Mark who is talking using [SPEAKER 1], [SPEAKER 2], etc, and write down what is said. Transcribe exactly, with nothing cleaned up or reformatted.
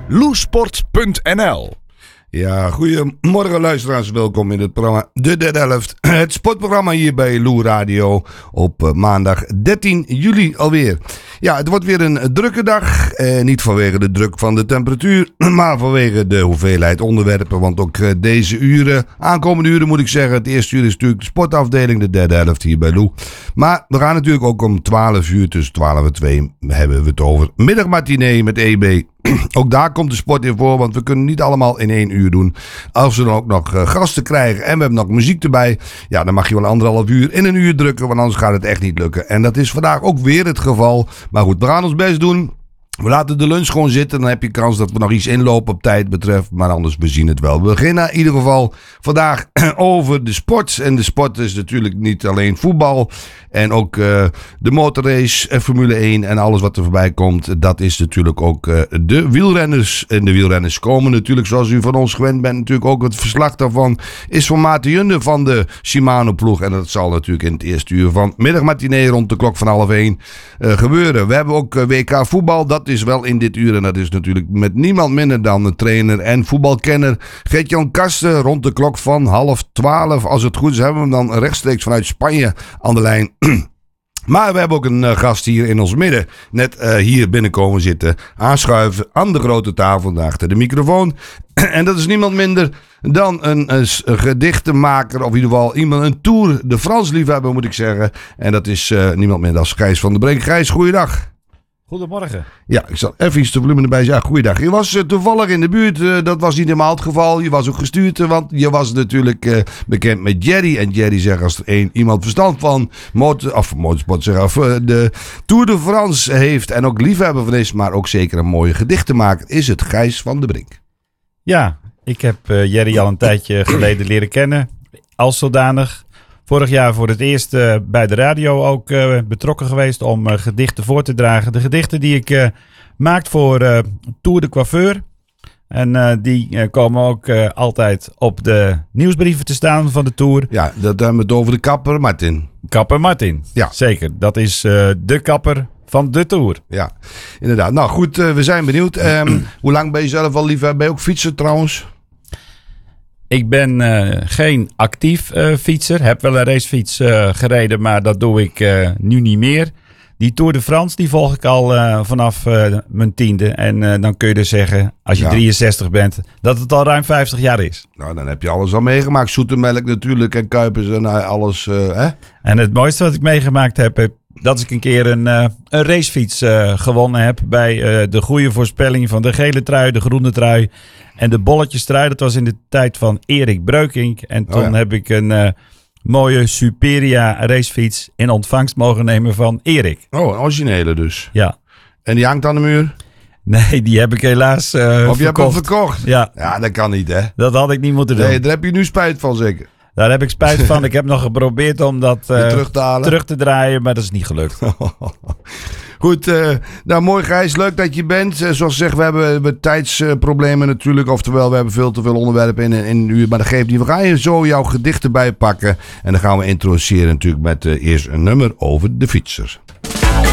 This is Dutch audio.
[SPEAKER 1] loesport punt n l.
[SPEAKER 2] Ja, goedemorgen luisteraars. Welkom in het programma De Derde Helft. Het sportprogramma hier bij Lou Radio op uh, maandag dertien juli alweer. Ja, het wordt weer een drukke dag. Eh, niet vanwege de druk van de temperatuur, maar vanwege de hoeveelheid onderwerpen. Want ook uh, deze uren, aankomende uren moet ik zeggen. Het eerste uur is natuurlijk de sportafdeling, de derde helft hier bij Lou. Maar we gaan natuurlijk ook om twaalf uur, tussen twaalf en twee, hebben we het over middagmatinee met E B. Ook daar komt de sport in voor, want we kunnen niet allemaal in één uur doen. Als we dan ook nog uh, gasten krijgen en we hebben nog muziek erbij, ja, dan mag je wel anderhalf uur in een uur drukken, want anders gaat het echt niet lukken. En dat is vandaag ook weer het geval. Maar goed, we gaan ons best doen. We laten de lunch gewoon zitten. Dan heb je kans dat we nog iets inlopen op tijd betreft. Maar anders, we zien het wel. We beginnen in ieder geval vandaag over de sport. En de sport is natuurlijk niet alleen voetbal. En ook uh, de motorrace en Formule één en alles wat er voorbij komt. Dat is natuurlijk ook uh, de wielrenners. En de wielrenners komen natuurlijk, zoals u van ons gewend bent, natuurlijk ook het verslag daarvan is van Maarten Junde van de Shimano ploeg. En dat zal natuurlijk in het eerste uur van middagmatinee rond de klok van half één uh, gebeuren. We hebben ook uh, W K voetbal. Dat is wel in dit uur. En dat is natuurlijk met niemand minder dan de trainer en voetbalkenner Gert-Jan Karsten rond de klok van half twaalf. Als het goed is, hebben we hem dan rechtstreeks vanuit Spanje aan de lijn. Maar we hebben ook een uh, gast hier in ons midden. Net uh, hier binnenkomen zitten. Aanschuiven aan de grote tafel achter de microfoon. En dat is niemand minder dan een, een, een gedichtenmaker. Of in ieder geval iemand, een Tour de France liefhebber moet ik zeggen. En dat is uh, niemand minder dan Gijs van der Brink. Gijs, goeiedag.
[SPEAKER 3] Goedemorgen.
[SPEAKER 2] Ja, ik zal even iets te volume erbij zeggen. Ja, goeiedag. Je was uh, toevallig in de buurt. Uh, dat was niet helemaal het geval. Je was ook gestuurd, uh, want je was natuurlijk uh, bekend met Jerry. En Jerry zegt als er één iemand verstand van motor, of motorsport zeg, of uh, de Tour de France heeft en ook liefhebber van is, maar ook zeker een mooie gedichtenmaker, is het Gijs van der Brink.
[SPEAKER 3] Ja, ik heb uh, Jerry al een tijdje geleden leren kennen. Als zodanig. Vorig jaar voor het eerst uh, bij de radio ook uh, betrokken geweest om uh, gedichten voor te dragen. De gedichten die ik uh, maak voor uh, Tour de Coiffeur. En uh, die uh, komen ook uh, altijd op de nieuwsbrieven te staan van de Tour.
[SPEAKER 2] Ja, dat hebben we het over de kapper Martin.
[SPEAKER 3] Kapper Martin,
[SPEAKER 2] ja.
[SPEAKER 3] Zeker. Dat is uh, de kapper van de Tour.
[SPEAKER 2] Ja, inderdaad. Nou goed, uh, we zijn benieuwd. Um, hoe lang ben je zelf al liefhebber? Ben je ook fietser trouwens?
[SPEAKER 3] Ik ben uh, geen actief uh, fietser. Heb wel een racefiets uh, gereden, maar dat doe ik uh, nu niet meer. Die Tour de France, die volg ik al uh, vanaf uh, mijn tiende. En uh, dan kun je dus zeggen, als je ja. drieënzestig bent, dat het al ruim vijftig jaar is.
[SPEAKER 2] Nou, dan heb je alles al meegemaakt. Zoetemelk natuurlijk en Kuipers en uh, alles. Uh, hè?
[SPEAKER 3] En het mooiste wat ik meegemaakt heb, dat ik een keer een, uh, een racefiets uh, gewonnen heb bij uh, de goede voorspelling van de gele trui, de groene trui en de bolletjestrui. Dat was in de tijd van Erik Breukink. En toen oh ja. heb ik een uh, mooie Superia racefiets in ontvangst mogen nemen van Erik.
[SPEAKER 2] Oh, een originele dus.
[SPEAKER 3] Ja.
[SPEAKER 2] En die hangt aan de muur?
[SPEAKER 3] Nee, die heb ik helaas uh, verkocht.
[SPEAKER 2] Of je hebt hem verkocht?
[SPEAKER 3] Ja.
[SPEAKER 2] Ja, dat kan niet hè?
[SPEAKER 3] Dat had ik niet moeten doen.
[SPEAKER 2] Nee, daar heb je nu spijt van zeker?
[SPEAKER 3] Daar heb ik spijt van. Ik heb nog geprobeerd om dat uh,
[SPEAKER 2] terug te halen.
[SPEAKER 3] Terug te draaien, maar dat is niet gelukt.
[SPEAKER 2] Goed, uh, nou mooi Gijs, leuk dat je bent. Uh, zoals gezegd, we hebben, we tijdsproblemen uh, natuurlijk. Oftewel, we hebben veel te veel onderwerpen in, in een uur. Maar dat geeft niet. We gaan je zo jouw gedichten bijpakken. En dan gaan we introduceren natuurlijk met uh, eerst een nummer over de fietsers.